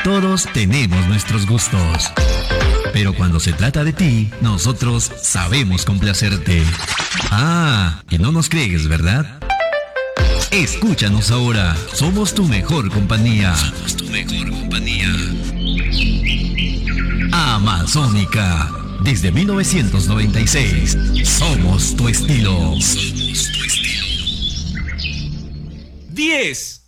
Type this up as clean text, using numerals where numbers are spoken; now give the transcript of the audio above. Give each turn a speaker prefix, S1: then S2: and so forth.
S1: Todos tenemos nuestros gustos. Pero cuando se trata de ti, nosotros sabemos complacerte. Ah, que no nos crees, ¿verdad? Escúchanos ahora. Somos tu mejor compañía. Somos tu mejor compañía. Amazónica. Desde 1996. Somos tu estilo. Somos tu estilo.
S2: 10.